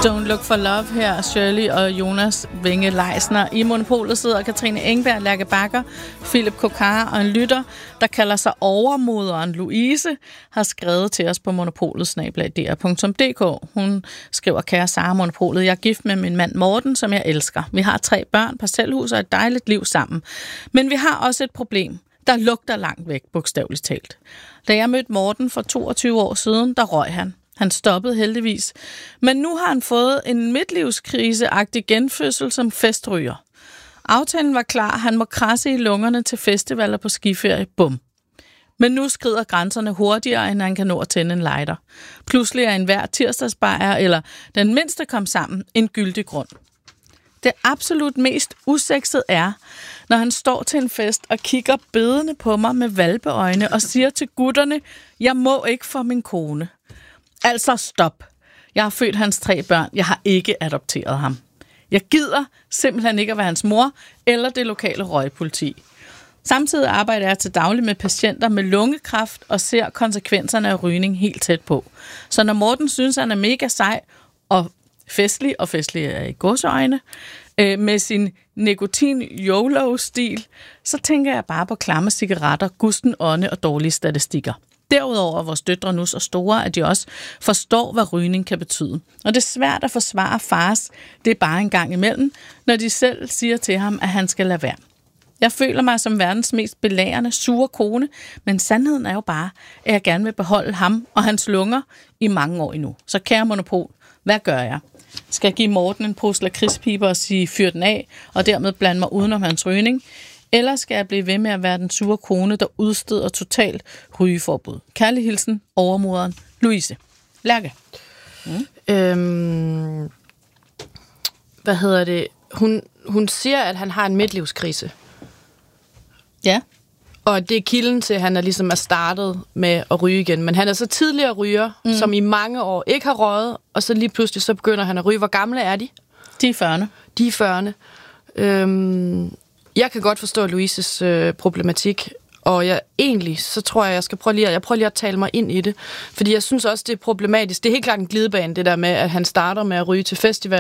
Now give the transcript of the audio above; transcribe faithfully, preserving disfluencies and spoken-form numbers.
Don't Look for Love her, Shirley og Jonas Winge Leisner. I Monopolet sidder Katrine Engberg, Lærke Bakker, Philip Kokar og en lytter, der kalder sig overmoderen Louise, har skrevet til os på monopolet snabel-a d r punktum d k. Hun skriver, kære Sara Monopolet, jeg er gift med min mand Morten, som jeg elsker. Vi har tre børn, parcelhus og et dejligt liv sammen. Men vi har også et problem, der lugter langt væk, bogstaveligt talt. Da jeg mødte Morten for toogtyve år siden, der røg han. Han stoppede heldigvis. Men nu har han fået en midtlivskrise-agtig genfødsel som festryger. Aftalen var klar. Han må krasse i lungerne til festivaler på skiferie. Bum. Men nu skrider grænserne hurtigere, end han kan nå at tænde en lighter. Pludselig er enhver tirsdagsbajer, eller den mindste kom sammen, en gyldig grund. Det absolut mest usexet er, når han står til en fest og kigger bedende på mig med hvalpeøjne og siger til gutterne, jeg må ikke for min kone. Altså stop. Jeg har født hans tre børn. Jeg har ikke adopteret ham. Jeg gider simpelthen ikke at være hans mor eller det lokale røgpoliti. Samtidig arbejder jeg til daglig med patienter med lungekræft og ser konsekvenserne af rygning helt tæt på. Så når Morten synes, han er mega sej og festlig, og festlig er i gåseøjne, øh, med sin nikotin-YOLO-stil, så tænker jeg bare på klamme cigaretter, gusten ånde og dårlige statistikker. Derudover er vores døtre nu så store, at de også forstår, hvad rygning kan betyde. Og det er svært at forsvare fars, det er bare en gang imellem, når de selv siger til ham, at han skal lade være. Jeg føler mig som verdens mest belærende, sure kone, men sandheden er jo bare, at jeg gerne vil beholde ham og hans lunger i mange år endnu. Så kære Monopol, hvad gør jeg? Skal jeg give Morten en pose lakridspiber og sige, fyr den af, og dermed blande mig udenom hans rygning? Eller skal jeg blive ved med at være den sure kone, der udsteder totalt rygeforbud? Kærlig hilsen, overmoderen Louise. Lærke. Mm. Øhm, hvad hedder det? Hun, hun siger, at han har en midtlivskrise. Ja. Og det er kilden til, at han er ligesom er startet med at ryge igen. Men han er så tidligere ryger, mm. som i mange år ikke har røget, og så lige pludselig så begynder han at ryge. Hvor gamle er de? De er fyrrerne. De er fyrrerne. Øhm, jeg kan godt forstå Louises øh, problematik, og jeg egentlig, så tror jeg, jeg skal prøve lige, at, jeg prøver lige at tale mig ind i det. Fordi jeg synes også, det er problematisk. Det er helt klart en glidebane, det der med, at han starter med at ryge til festival,